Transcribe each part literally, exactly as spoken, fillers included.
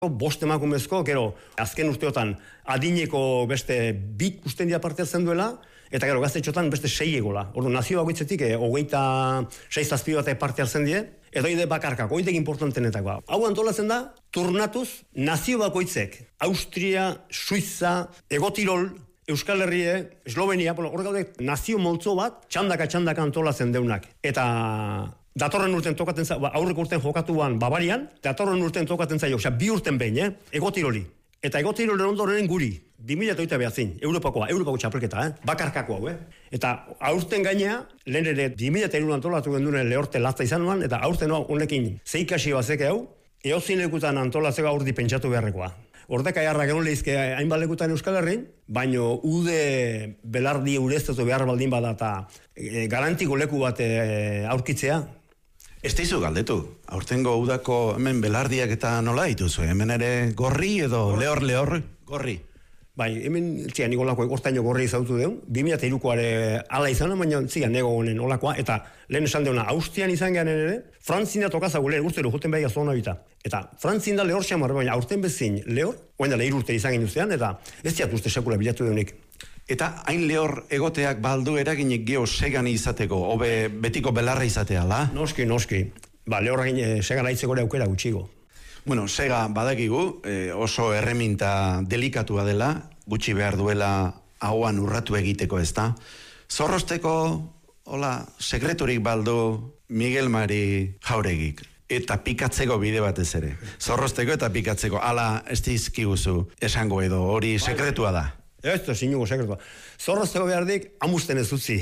bost emakumezko, gero, azken urteotan adineko beste bik usten dira parte hartzen duela, eta gero gaztetxotan beste sei egola. Ordu nazio bakoitzetik, eh, hogeita sei zazpi batek parte hartzen die, edo ide bakarkak, oidek importantenetakoa. Hau antolatzen da, turnatuz, nazio bakoitzek, Austria, Suiza, Egotirol, Euskal Herrie, Eslovenia, hor gaude nazio moltzo bat, txandaka txandaka antolatzen deunak. Eta datorren urten tokatzen zaio, aurreko urten jokatuan Bavarian, datorren urten tokatzen zaio, osea, bi urten behin, eh? Egotiroli. Eta Egotirolen ondoren guri, bi mila hogeita behatzin, Europakoa, Europako txapelketa, eh? Bakarkako hau, eh? Eta aurten gainea, lehen ere bi mila hiruan antolatu genduen lehorte latza izan nuan, eta aurten honekin zeikasi bazeke hau, eozin lekutan antolatzeko aurdi pentsatu beharrekoa. Ordeka jarrak egon lehizke hainbat lekutan Euskal Herrin, baino ude belardi ureztetu behar baldin bada eta e, garantiko leku bat e, aurkitzea. Ez teizu galdetu, aurtengo udako hemen belardiak eta nola dituzu, hemen ere gorri edo lehor lehor gorri? Bai, hemen txia nik olako hortaino gorri izautu deun, bi mila hirukoare ala izan, baina txia nego honen olakoa, eta lehen esan deuna, Austrian izan garen ere, Frantzin da tokazago lehen urtero juten behar zona bita. Eta Frantzin da lehor xamar, baina aurten bezin lehor, oen da lehir urte izan ginduztean, eta ez diat uste sekula bilatu deunik. Eta hain lehor egoteak baldu eraginik geho segan izateko, hobe betiko belarra izatea, la? Noski, noski. Ba, lehor egin segan aitzeko ere aukera gutxigo. Bueno, sega badakigu, eh, oso erreminta delikatua dela, gutxi behar duela hauan urratu egiteko, ez da? Zorrosteko, hola, sekreturik baldu Miguel Mari Jauregik. Eta pikatzeko bide batez ere. Zorrosteko eta pikatzeko. Ala, ez dizkiguzu esango edo, hori sekretua da. Ez da, sinugo sekretua. Zorrosteko behar dik, amusten ez utzi.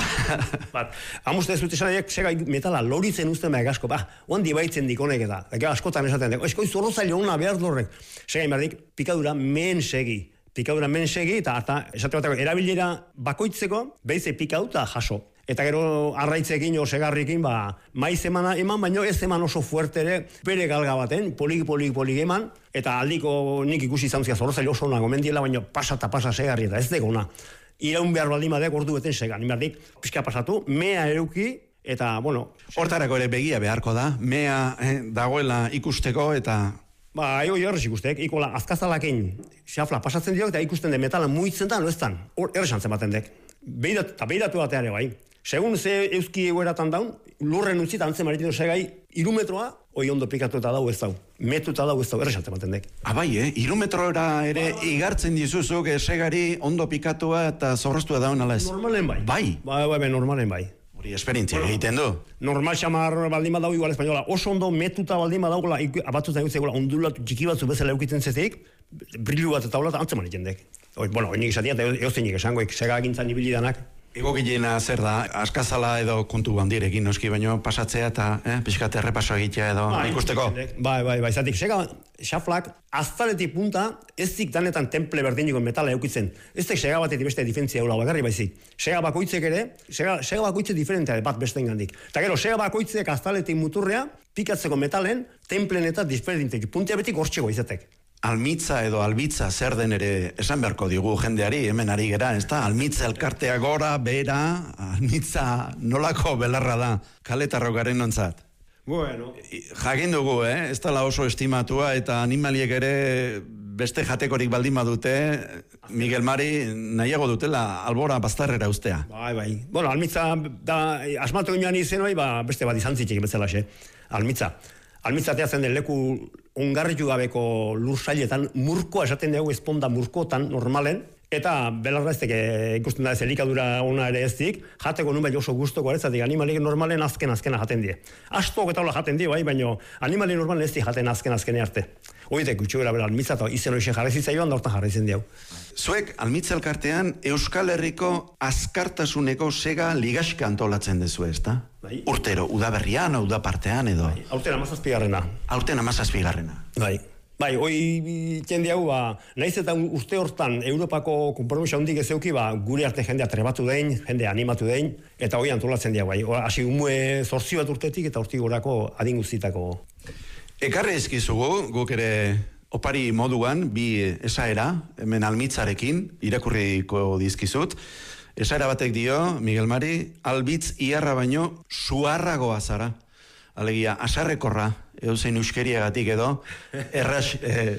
Bat, amusten ez utzi esan sega metala loritzen usten behar asko. Ba, oandi baitzen dik honek eta. Eka askotan esaten dek. Eskoi zorrozaile hona behar dorrek. Sega behar dik, pikadura men segi. Pikadura men segi eta eta esate batako erabilera bakoitzeko behize pikauta jaso. Eta gero arraitzekin o segarrikin, ba, maiz emana eman, baino ez eman oso fuerte ere, bere galga baten, poliki, poliki, poliki eman, eta aldiko nik ikusi izan zia zorrozaile oso nago mendiela, baino pasa eta pasa segarri eta ez degona. Iraun behar baldin badek ordu beten segan, nimerdik, pixka pasatu, mea eruki, eta, bueno... Hortarako ere begia beharko da, mea eh, dagoela ikusteko eta... Ba, ego jo errez ikustek, ikola azkazalakein xafla pasatzen dio, eta ikusten de metalan muitzen da, no ez dan, hor erresantzen baten dek. Beidatu, eta beidatu batean bai. Segun ze euski egoeratan daun, lurren utzita antzen maritino segai, iru metroa, hoi ondo pikatu eta dau ez dau. Metu eta dau ez dau, erresantzen baten dek. Abai, eh? Iru metroera ere ba, igartzen dizuzuk segari ondo pikatua eta zorrostua daun ala ez? Normalen bai. Bai? Bai, bai, bai, normalen bai. Hori esperientzia bueno, egiten du. Normal xamar baldin badau igual espainola, oso ondo metuta baldin badau, abatzutan egutzen gola, ondulatu txiki batzu bezala eukitzen zezik, brilu bat eta hola, antzeman ikendek. Bueno, oinik esatia, eta eozeinik esangoik, sega egintzan ibilidanak. Egokilena zer da, askazala edo kontu bandirekin noski, baino pasatzea eta eh, pixkat errepaso egitea edo ba, ikusteko. Bai, bai, bai, zatik, sega, xaflak, aztaletik punta, ez zik danetan temple berdiniko metala eukitzen. Ez tek sega batetik beste difentzia eula bagarri baizik. Sega bakoitzek ere, sega, sega bakoitze diferentea bat beste engandik. Eta gero, sega bakoitzek aztaletik muturrea, pikatzeko metalen, templen eta diferentek. Puntia betik hortxego izatek. Almitza edo albitza zer den ere esan beharko digu jendeari, hemen ari gera, ez da? Almitza elkartea gora, bera, almitza nolako belarra da, kaletarro garen nontzat. Bueno. Jakin dugu, eh? Ez dela oso estimatua eta animaliek ere beste jatekorik baldin badute, Miguel Mari nahiago dutela albora baztarrera ustea. Bai, bai. Bueno, almitza da, asmatu ginoan izen hori, ba, beste bat izan zitxek betzela, xe. Almitza. Almitzatea zen den leku ongarritu gabeko lursailetan, murkoa esaten dugu ezponda murkotan normalen, eta belarra ez teke ikusten da ez elikadura ona ere ez dik, jateko nun bai oso guztoko aretzatik animalik normalen azken azkena jaten die. Astuak eta hola jaten die, bai, baina animalik normalen ez dik jaten azken azkene arte. Hoitek gutxugera bera almitza eta izen hoxe jarrezitzaioan da hortan jarrezen diau. Zuek almitza elkartean Euskal Herriko azkartasuneko sega ligaxka antolatzen dezu ez da? Bai. Urtero, udaberrian, udapartean edo? Bai. Aurten amazazpigarrena. Aurten amazazpigarrena. Bai. Bai, hoi txendi hau, ba, nahiz eta urte hortan Europako konpromisa hundik ez euki, ba, gure arte jendea trebatu dein, jende animatu dein, eta hoi antolatzen diago, bai. Hasi umue zortzi bat urtetik eta urtik gorako adinguzitako. Ekarri ezkizugu, guk ere opari moduan, bi esaera, hemen almitzarekin, irakurriko dizkizut. Esaera batek dio, Miguel Mari, albitz iarra baino suarragoa zara. alegia, asarrekorra, eusein euskeriagatik edo, erras,